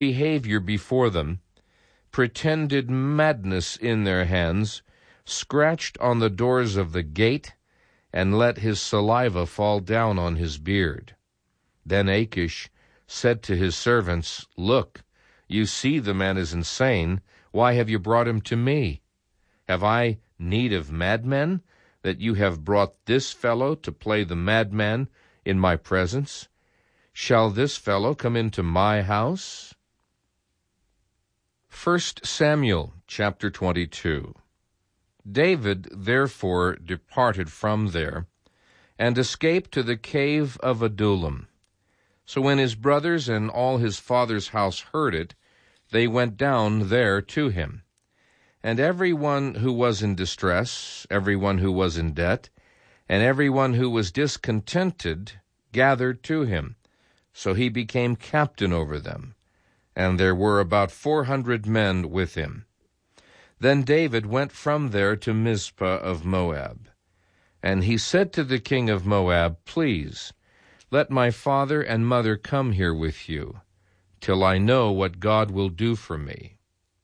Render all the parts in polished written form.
behavior before them, pretended madness in their hands, scratched on the doors of the gate, and let his saliva fall down on his beard. Then Achish said to his servants, "Look, you see the man is insane. Why have you brought him to me? Have I need of madmen, that you have brought this fellow to play the madman in my presence? Shall this fellow come into my house?" 1 Samuel chapter 22. David therefore departed from there, and escaped to the cave of Adullam. So when his brothers and all his father's house heard it, they went down there to him. And every one who was in distress, every one who was in debt, and every one who was discontented, gathered to him. So he became captain over them, and there were about 400 men with him. Then David went from there to Mizpah of Moab. And he said to the king of Moab, "Please, let my father and mother come here with you, till I know what God will do for me."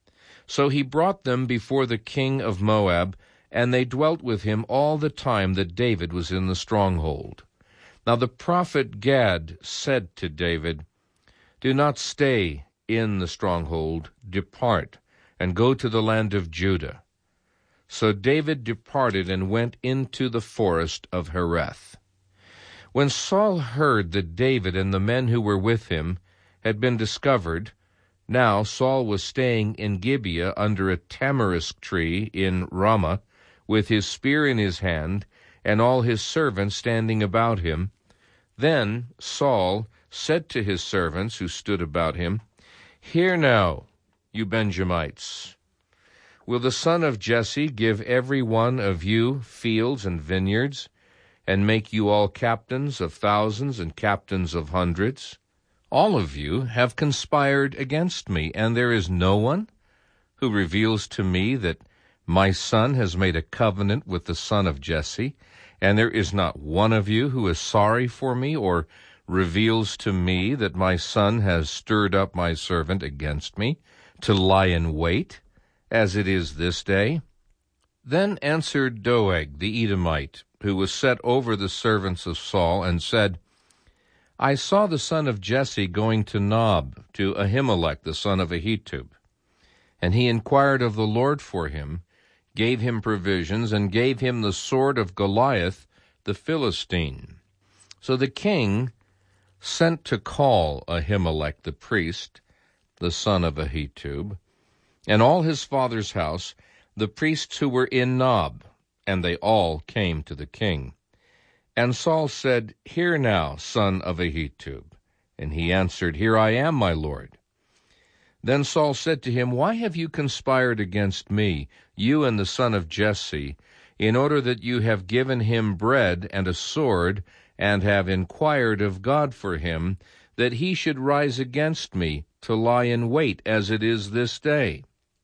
So he brought them before the king of Moab, and they dwelt with him all the time that David was in the stronghold. Now the prophet Gad said to David, "Do not stay in the stronghold, depart, and go to the land of Judah." So David departed and went into the forest of Hereth. When Saul heard that David and the men who were with him had been discovered, now Saul was staying in Gibeah under a tamarisk tree in Ramah, with his spear in his hand, and all his servants standing about him. Then Saul said to his servants who stood about him, "Hear now, you Benjamites. Will the son of Jesse give every one of you fields and vineyards, and make you all captains of thousands and captains of hundreds? All of you have conspired against me, and there is no one who reveals to me that my son has made a covenant with the son of Jesse, and there is not one of you who is sorry for me, or reveals to me that my son has stirred up my servant against me, to lie in wait, as it is this day." Then answered Doeg the Edomite, who was set over the servants of Saul, and said, "I saw the son of Jesse going to Nob, to Ahimelech the son of Ahitub. And he inquired of the Lord for him, gave him provisions, and gave him the sword of Goliath the Philistine." So the king sent to call Ahimelech the priest, the son of Ahitub, and all his father's house, the priests who were in Nob, and they all came to the king. And Saul said, "Hear now, son of Ahitub." And he answered, "Here I am, my lord." Then Saul said to him, "Why have you conspired against me, you and the son of Jesse, in order that you have given him bread and a sword, and have inquired of God for him, that he should rise against me, to lie in wait, as it is this day?"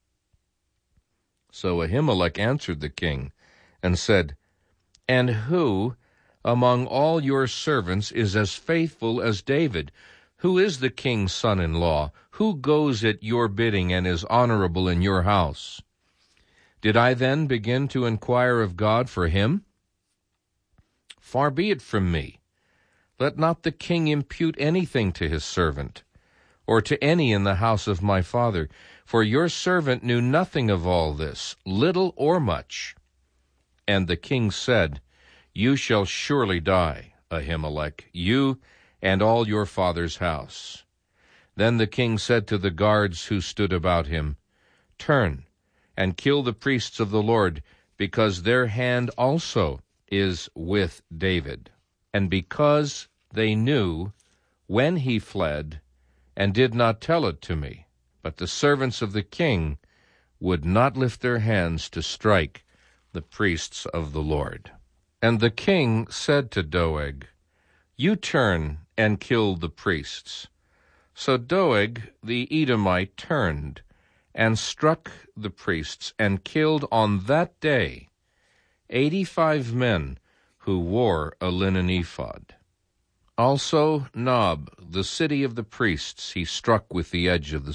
So Ahimelech answered the king, and said, "And who among all your servants is as faithful as David? Who is the king's son-in-law? Who goes at your bidding and is honorable in your house? Did I then begin to inquire of God for him? Far be it from me. Let not the king impute anything to his servant, or to any in the house of my father, for your servant knew nothing of all this, little or much." And the king said, "You shall surely die, Ahimelech, you and all your father's house." Then the king said to the guards who stood about him, "Turn and kill the priests of the Lord, because their hand also is with David." And because they knew when he fled, and did not tell it to me, but the servants of the king would not lift their hands to strike the priests of the Lord. And the king said to Doeg, "You turn and kill the priests." So Doeg the Edomite turned and struck the priests, and killed on that day 85 men who wore a linen ephod. Also Nob, the city of the priests, he struck with the edge of the